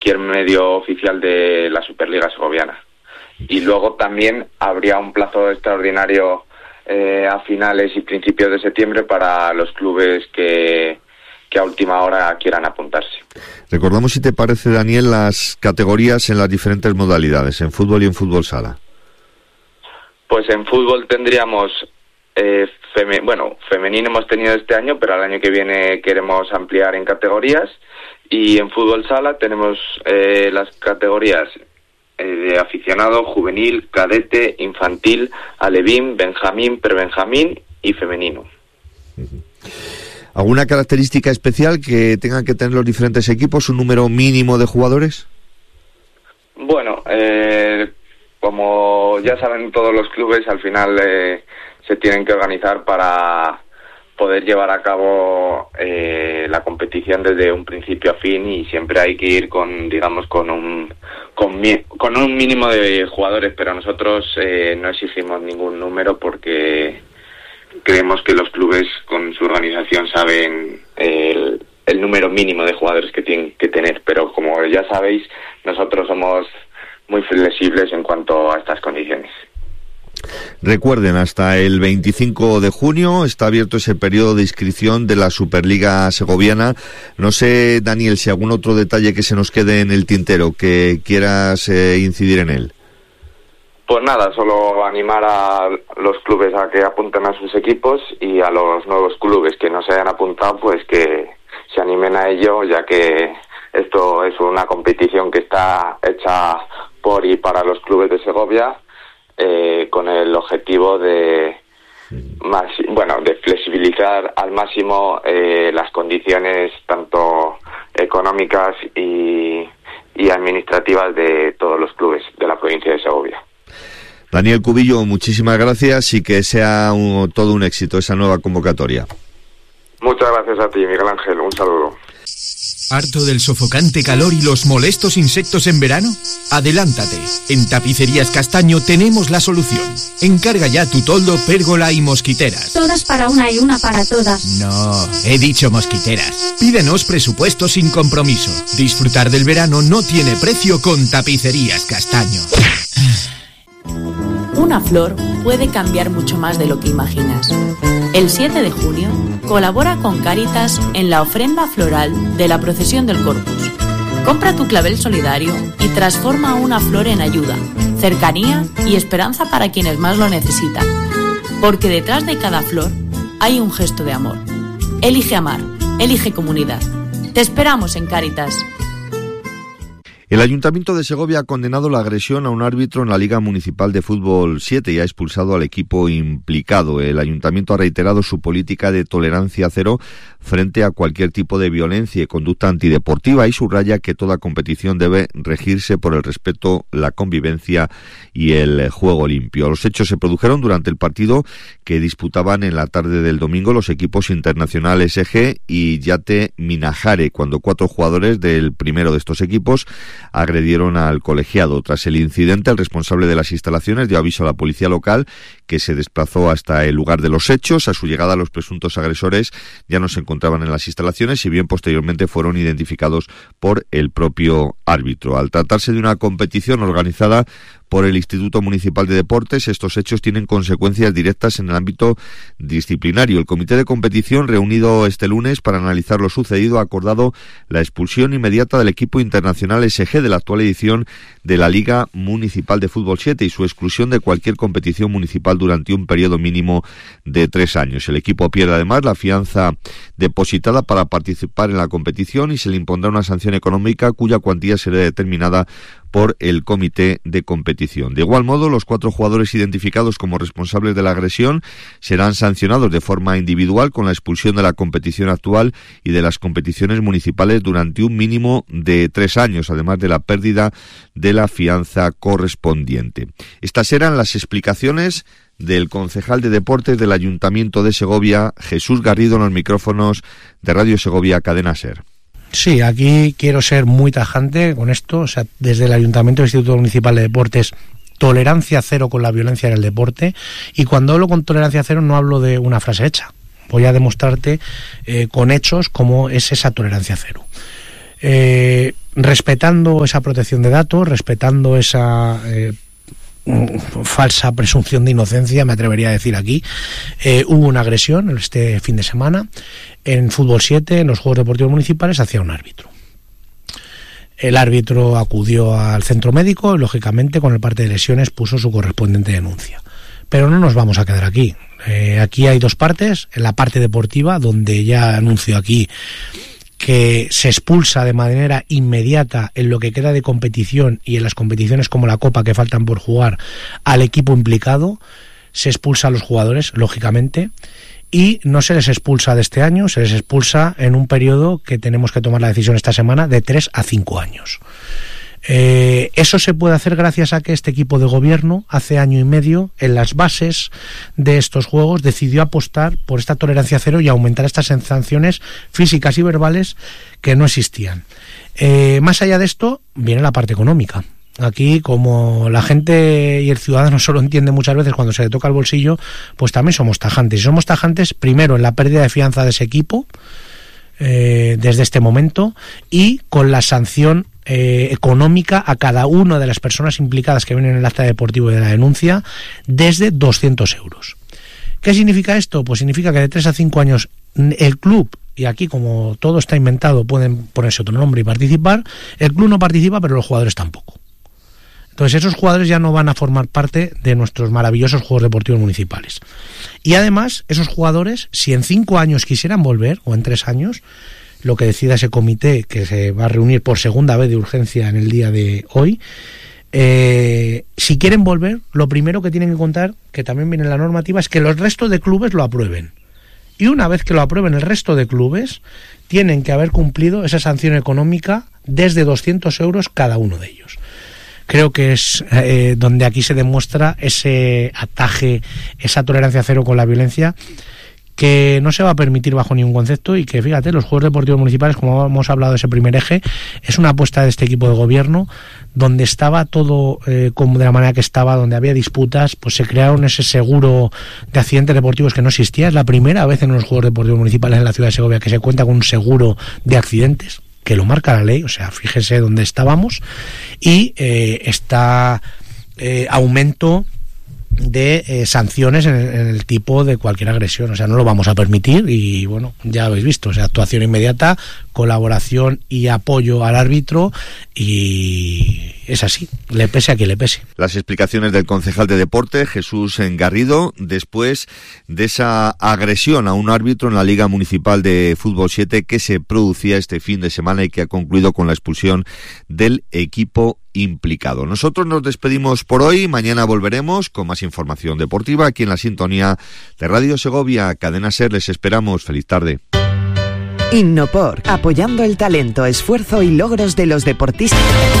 cualquier medio oficial de la Superliga Segoviana. Y luego también habría un plazo extraordinario a finales y principios de septiembre para los clubes que a última hora quieran apuntarse. Recordamos, si te parece, Daniel, las categorías en las diferentes modalidades, en fútbol y en fútbol sala. Pues en fútbol tendríamos femenino hemos tenido este año, pero al año que viene queremos ampliar en categorías. Y en fútbol sala tenemos las categorías de aficionado, juvenil, cadete, infantil, alevín, benjamín, prebenjamín y femenino. ¿Alguna característica especial que tengan que tener los diferentes equipos? ¿Un número mínimo de jugadores? Bueno, como ya saben todos los clubes, al final se tienen que organizar para poder llevar a cabo la competición desde un principio a fin, y siempre hay que ir con un mínimo de jugadores, pero nosotros no exigimos ningún número porque creemos que los clubes con su organización saben el número mínimo de jugadores que tienen que tener, pero como ya sabéis, nosotros somos muy flexibles en cuanto a estas condiciones. Recuerden, hasta el 25 de junio está abierto ese periodo de inscripción de la Superliga Segoviana. No sé, Daniel, si algún otro detalle que se nos quede en el tintero que quieras incidir en él. Pues nada, solo animar a los clubes a que apunten a sus equipos, y a los nuevos clubes que no se hayan apuntado, pues que se animen a ello, ya que esto es una competición que está hecha por y para los clubes de Segovia, con el objetivo de flexibilizar al máximo las condiciones tanto económicas y administrativas de todos los clubes de la provincia de Segovia. Daniel Cubillo, muchísimas gracias, y que sea todo un éxito esa nueva convocatoria. Muchas gracias a ti, Miguel Ángel, un saludo. ¿Harto del sofocante calor y los molestos insectos en verano? Adelántate. En Tapicerías Castaño tenemos la solución. Encarga ya tu toldo, pérgola y mosquiteras. Todas para una y una para todas. No, he dicho mosquiteras. Pídenos presupuesto sin compromiso. Disfrutar del verano no tiene precio con Tapicerías Castaño. Una flor puede cambiar mucho más de lo que imaginas. El 7 de junio colabora con Cáritas en la ofrenda floral de la procesión del Corpus. Compra tu clavel solidario y transforma una flor en ayuda, cercanía y esperanza para quienes más lo necesitan. Porque detrás de cada flor hay un gesto de amor. Elige amar, elige comunidad. Te esperamos en Cáritas. El Ayuntamiento de Segovia ha condenado la agresión a un árbitro en la Liga Municipal de Fútbol 7 y ha expulsado al equipo implicado. El Ayuntamiento ha reiterado su política de tolerancia cero frente a cualquier tipo de violencia y conducta antideportiva, y subraya que toda competición debe regirse por el respeto, la convivencia y el juego limpio. Los hechos se produjeron durante el partido que disputaban en la tarde del domingo los equipos Internacional SG y Yate Minajare, cuando 4 jugadores del primero de estos equipos agredieron al colegiado. Tras el incidente, el responsable de las instalaciones dio aviso a la policía local, que se desplazó hasta el lugar de los hechos. A su llegada, los presuntos agresores ya no se encontraban en las instalaciones, si bien posteriormente fueron identificados por el propio árbitro. Al tratarse de una competición organizada por el Instituto Municipal de Deportes, estos hechos tienen consecuencias directas en el ámbito disciplinario. El comité de competición, reunido este lunes para analizar lo sucedido, ha acordado la expulsión inmediata del equipo Internacional SG de la actual edición de la Liga Municipal de Fútbol 7 y su exclusión de cualquier competición municipal durante un periodo mínimo de 3 años. El equipo pierde además la fianza depositada para participar en la competición y se le impondrá una sanción económica cuya cuantía será determinada por el comité de competición. De igual modo, los 4 jugadores identificados como responsables de la agresión serán sancionados de forma individual con la expulsión de la competición actual y de las competiciones municipales durante un mínimo de 3 años, además de la pérdida de la fianza correspondiente. Estas eran las explicaciones del concejal de Deportes del Ayuntamiento de Segovia, Jesús Garrido, en los micrófonos de Radio Segovia Cadena SER. Sí, aquí quiero ser muy tajante con esto. O sea, desde el Ayuntamiento del Instituto Municipal de Deportes, tolerancia cero con la violencia en el deporte. Y cuando hablo con tolerancia cero no hablo de una frase hecha. Voy a demostrarte con hechos cómo es esa tolerancia cero. respetando esa protección de datos, respetando esa falsa presunción de inocencia, me atrevería a decir aquí. Hubo una agresión este fin de semana en Fútbol 7, en los Juegos Deportivos Municipales, hacia un árbitro. El árbitro acudió al centro médico y, lógicamente, con el parte de lesiones puso su correspondiente denuncia. Pero no nos vamos a quedar aquí. Aquí hay dos partes. En la parte deportiva, donde ya anuncio aquí que se expulsa de manera inmediata en lo que queda de competición y en las competiciones como la Copa que faltan por jugar al equipo implicado. Se expulsa a los jugadores, lógicamente, y no se les expulsa de este año, se les expulsa en un periodo que tenemos que tomar la decisión esta semana de 3 a 5 años. Eso se puede hacer gracias a que este equipo de gobierno hace año y medio, en las bases de estos juegos, decidió apostar por esta tolerancia cero y aumentar estas sanciones físicas y verbales que no existían. Más allá de esto, viene la parte económica. Aquí, como la gente y el ciudadano solo entiende muchas veces cuando se le toca el bolsillo, pues también somos tajantes. Y somos tajantes, primero, en la pérdida de fianza de ese equipo, desde este momento, y con la sanción económica a cada una de las personas implicadas que vienen en el acta deportivo y de la denuncia, desde 200 euros. ¿Qué significa esto? Pues significa que de 3 a 5 años el club, y aquí como todo está inventado pueden ponerse otro nombre y participar, el club no participa, pero los jugadores tampoco. Entonces esos jugadores ya no van a formar parte de nuestros maravillosos Juegos Deportivos Municipales. Y además, esos jugadores, si en 5 años quisieran volver, o en 3 años, lo que decida ese comité, que se va a reunir por segunda vez de urgencia en el día de hoy, si quieren volver, lo primero que tienen que contar, que también viene en la normativa, es que los restos de clubes lo aprueben. Y una vez que lo aprueben el resto de clubes, tienen que haber cumplido esa sanción económica desde 200 euros cada uno de ellos. Creo que es donde aquí se demuestra ese ataje, esa tolerancia cero con la violencia, que no se va a permitir bajo ningún concepto, y que, fíjate, los Juegos Deportivos Municipales, como hemos hablado de ese primer eje, es una apuesta de este equipo de gobierno, donde estaba todo como de la manera que estaba, donde había disputas, pues se crearon ese seguro de accidentes deportivos que no existía. Es la primera vez en los Juegos Deportivos Municipales en la ciudad de Segovia que se cuenta con un seguro de accidentes, que lo marca la ley, o sea, fíjese dónde estábamos, y está aumento de sanciones en el tipo de cualquier agresión. O sea, no lo vamos a permitir, y bueno, ya habéis visto, o sea, actuación inmediata, colaboración y apoyo al árbitro, y es así, le pese a quien le pese. Las explicaciones del concejal de deporte, Jesús Garrido, después de esa agresión a un árbitro en la Liga Municipal de Fútbol 7 que se producía este fin de semana y que ha concluido con la expulsión del equipo implicado. Nosotros nos despedimos por hoy, mañana volveremos con más información deportiva aquí en la sintonía de Radio Segovia, Cadena SER. Les esperamos. Feliz tarde. Innopor, apoyando el talento, esfuerzo y logros de los deportistas.